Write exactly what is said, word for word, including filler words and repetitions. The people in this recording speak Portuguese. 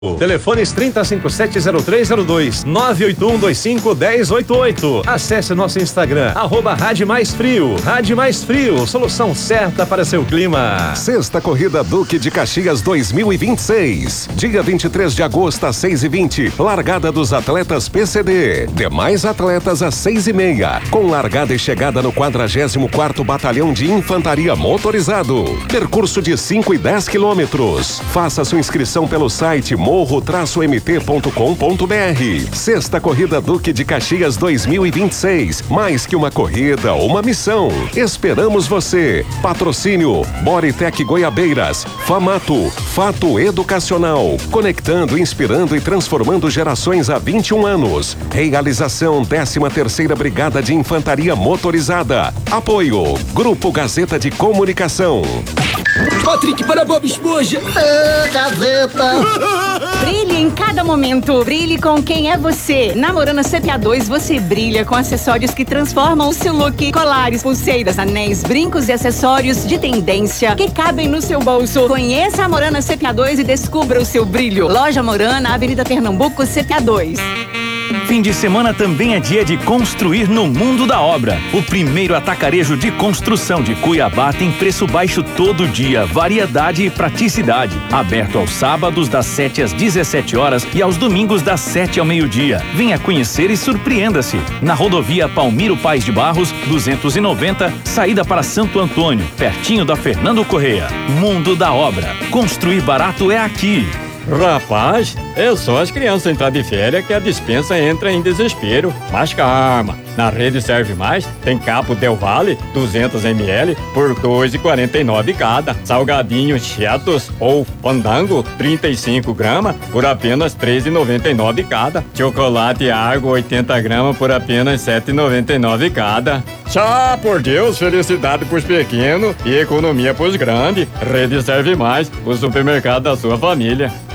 Telefones trinta, cinquenta e sete, zero três zero dois, nove oito um dois cinco, um zero oito oito. Acesse nosso Instagram, arroba Rádio Mais Frio. Rádio Mais Frio, solução certa para seu clima. Sexta Corrida Duque de Caxias dois mil e vinte e seis. Dia vinte e três de agosto às seis e vinte. Largada dos atletas P C D. Demais atletas às seis e meia. Com largada e chegada no quadragésimo quarto Batalhão de Infantaria Motorizado. Percurso de cinco e dez quilômetros. Faça sua inscrição pelo site morro traço m t ponto com ponto b r. Sexta Corrida Duque de Caxias dois mil e vinte e seis. Mais que uma corrida, uma missão. Esperamos você. Patrocínio Boritec Goiabeiras, Famato, Fato Educacional. Conectando, inspirando e transformando gerações há vinte e um anos. Realização décima terceira Brigada de Infantaria Motorizada. Apoio Grupo Gazeta de Comunicação. Patrick para Bob Esponja. É, Gazeta. Brilhe em cada momento. Brilhe com quem é você. Namorando C P A dois, você brilha com acessórios que transformam o seu look. Colares, pulseiras, anéis, brincos e acessórios de tendência que cabem no seu bolso. Conheça a Morana C P A dois e descubra o seu brilho. Loja Morana, Avenida Pernambuco, C P A dois. Fim de semana também é dia de construir no Mundo da Obra. O primeiro atacarejo de construção de Cuiabá tem preço baixo todo dia, variedade e praticidade. Aberto aos sábados das sete às dezessete horas e aos domingos das sete ao meio-dia. Venha conhecer e surpreenda-se. Na rodovia Palmiro Paes de Barros, duzentos e noventa, saída para Santo Antônio, pertinho da Fernando Correia. Mundo da Obra. Construir barato é aqui. Rapaz, é só as crianças entrar de férias que a dispensa entra em desespero. Mas calma, na Rede Serve Mais tem Capo Del Valle duzentos mililitros por dois reais e quarenta e nove cada. Salgadinho Cheetos ou Fandango trinta e cinco gramas por apenas três reais e noventa e nove cada. Chocolate Argo oitenta gramas por apenas sete reais e noventa e nove cada. Tchau, por Deus, felicidade pros pequenos e economia pros grandes. Rede Serve Mais, o supermercado da sua família.